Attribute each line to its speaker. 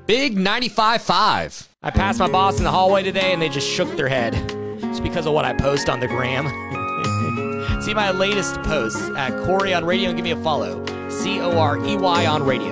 Speaker 1: Big 95.5.
Speaker 2: I passed my boss in the hallway today and they just shook their head. It's because of what I post on the gram. See my latest posts at Corey on Radio and give me a follow. Corey on Radio.